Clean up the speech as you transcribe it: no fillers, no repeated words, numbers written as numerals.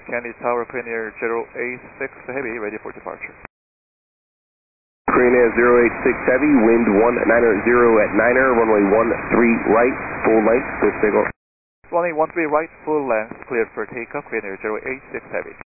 Kennedy Tower, Korean Air 086 Heavy, ready for departure. Korean Air 086 Heavy, wind 190 at 9er, runway 13 right, full length, clear for takeoff. Runway 13 right, full length, cleared for takeoff, Korean Air 086 Heavy.